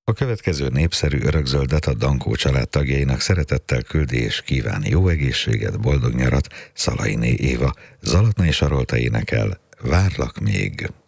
A következő népszerű örökzöldet a Dankó család tagjainak szeretettel küldi és kíván jó egészséget, boldog nyarat Szalainé Éva. Zalatnai Sarolta énekel: Várlak még.